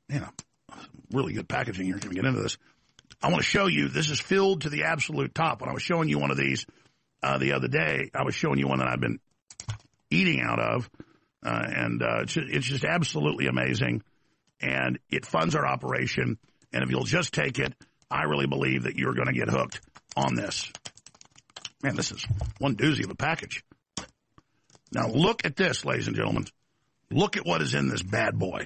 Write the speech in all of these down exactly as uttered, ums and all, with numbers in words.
man, really good packaging here. Can we get into this? I want to show you, this is filled to the absolute top. When I was showing you one of these uh, the other day, I was showing you one that I've been eating out of, uh, and uh, it's, just, it's just absolutely amazing, and it funds our operation, and if you'll just take it, I really believe that you're going to get hooked on this. Man, this is one doozy of a package. Now, look at this, ladies and gentlemen. Look at what is in this bad boy.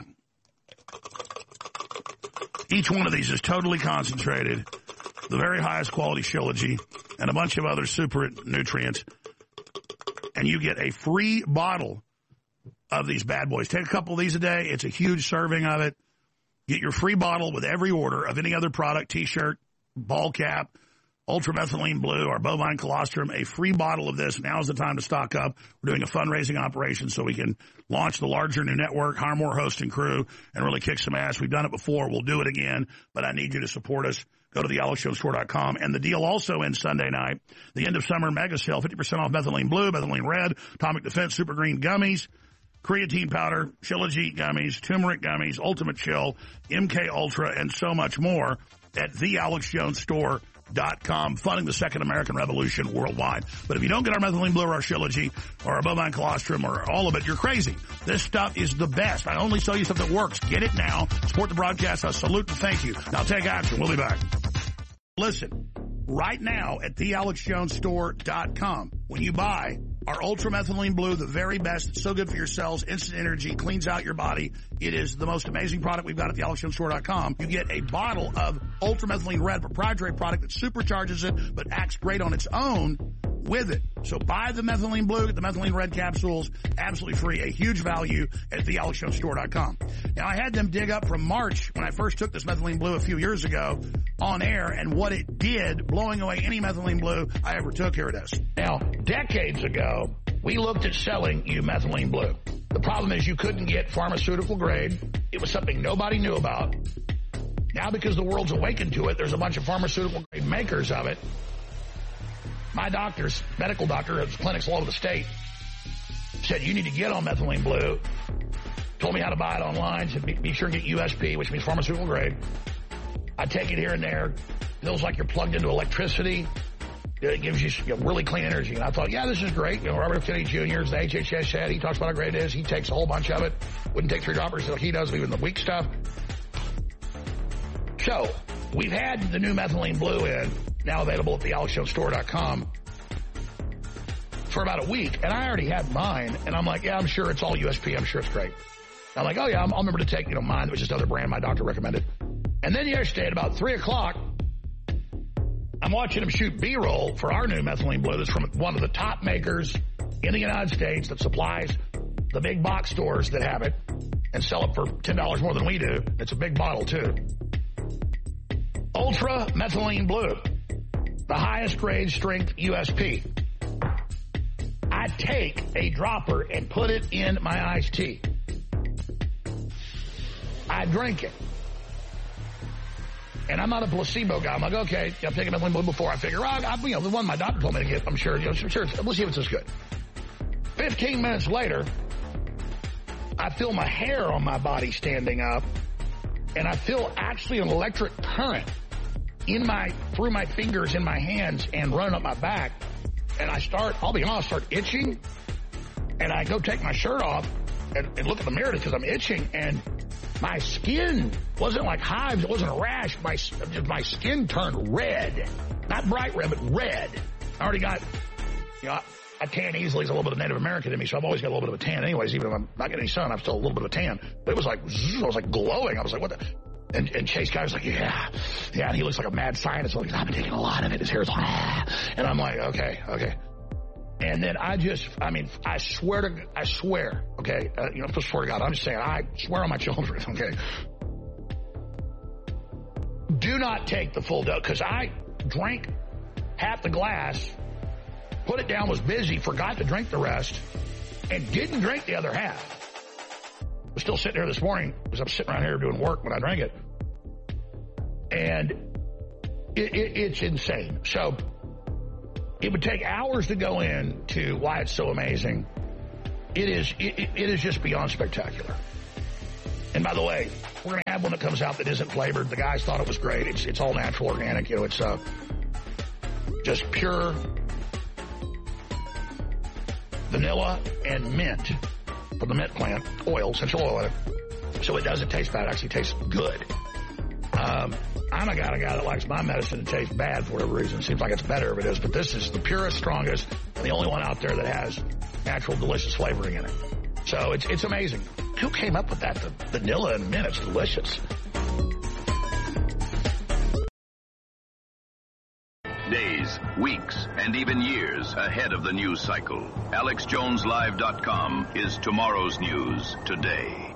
Each one of these is totally concentrated, the very highest quality Shilajit, and a bunch of other super nutrients. And you get a free bottle of these bad boys. Take a couple of these a day. It's a huge serving of it. Get your free bottle with every order of any other product, T-shirt, ball cap, ultramethylene blue, or bovine colostrum. A free bottle of this. Now's the time to stock up. We're doing a fundraising operation so we can launch the larger new network, hire more host and crew, and really kick some ass. We've done it before. We'll do it again, but I need you to support us. Go to the alex jones store dot com. And the deal also ends Sunday night, the end of summer mega sale, fifty percent off methylene blue, methylene red, atomic defense, super green gummies, creatine powder, Shilajit gummies, turmeric gummies, ultimate chill, M K Ultra, and so much more at the alex jones store dot com, funding the second American Revolution worldwide. But if you don't get our methylene blue or our Shilajit or our bovine colostrum or all of it, you're crazy. This stuff is the best. I only sell you stuff that works. Get it now. Support the broadcast. I salute and thank you. Now take action. We'll be back. Listen, right now at the alex jones store dot com, when you buy our ultramethylene blue, the very best, it's so good for your cells, instant energy, cleans out your body. It is the most amazing product we've got at the alex jones store dot com. You get a bottle of ultramethylene red, proprietary product that supercharges it, but acts great on its own with it. So buy the methylene blue, get the methylene red capsules, absolutely free, a huge value at the alex jones store dot com. Now, I had them dig up from March when I first took this methylene blue a few years ago on air, and what it did, blowing away any methylene blue I ever took. Here it is. Now, decades ago, we looked at selling you methylene blue. The problem is you couldn't get pharmaceutical grade. It was something nobody knew about. Now, because the world's awakened to it, there's a bunch of pharmaceutical grade makers of it. My doctors, medical doctor at clinics all over the state, said you need to get on methylene blue. Told me how to buy it online. Said be, be sure to get U S P, which means pharmaceutical grade. I take it here and there. Feels like you're plugged into electricity. It gives you, you know, really clean energy. And I thought, yeah, this is great. You know, Robert F. Kennedy Junior is the H H S head. He talks about how great it is. He takes a whole bunch of it. Wouldn't take three droppers like he does, even the weak stuff. So, we've had the new methylene blue in, now available at the alex jones store dot com, for about a week. And I already had mine. And I'm like, yeah, I'm sure it's all U S P. I'm sure it's great. I'm like, oh, yeah, I'll remember to take, you know, mine. It was just another brand my doctor recommended. And then yesterday at about three o'clock, I'm watching him shoot B-roll for our new methylene blue that's from one of the top makers in the United States that supplies the big box stores that have it and sell it for ten dollars more than we do. It's a big bottle, too. Ultra Methylene Blue, the highest grade strength U S P. I take a dropper and put it in my iced tea. I drink it. And I'm not a placebo guy. I'm like, okay, I've taken methylene blue before. I figure, oh, I, you know, the one my doctor told me to get, I'm sure, you know, sure, we'll see if it's as good. Fifteen minutes later, I feel my hair on my body standing up, and I feel actually an electric current in my, through my fingers in my hands and running up my back. And I start, I'll be honest, start itching, and I go take my shirt off and, and look at the mirror because I'm itching, and my skin wasn't like hives. It wasn't a rash. My, my skin turned red. Not bright red, but red. I already got, you know, I, I tan easily. There's a little bit of Native American in me, so I've always got a little bit of a tan anyways. Even if I'm not getting any sun, I'm still a little bit of a tan. But it was like, zzz, I was like glowing. I was like, what the? And, and Chase Guy was like, yeah. Yeah, and he looks like a mad scientist. Like, I've been taking a lot of it. His hair's like, ah. And I'm like, okay, okay. And then I just, I mean, I swear to, I swear, okay, uh, you know, I swear to God, I'm just saying, I swear on my children, okay. Do not take the full dose, because I drank half the glass, put it down, was busy, forgot to drink the rest, and didn't drink the other half. I was still sitting here this morning, because I'm sitting around here doing work when I drank it. And it, it, it's insane. So, it would take hours to go into why it's so amazing. It is, it, it is just beyond spectacular. And by the way, we're going to have one that comes out that isn't flavored. The guys thought it was great. It's it's all natural, organic. You know, it's uh, just pure vanilla and mint from the mint plant, oil, essential oil in it. So it doesn't taste bad. It actually tastes good. Um, I'm a guy, a guy that likes my medicine to taste bad for whatever reason. It seems like it's better if it is. But this is the purest, strongest, and the only one out there that has natural, delicious flavoring in it. So it's it's amazing. Who came up with that? The vanilla and mint. It's delicious. Days, weeks, and even years ahead of the news cycle. Alex Jones Live dot com is tomorrow's news today.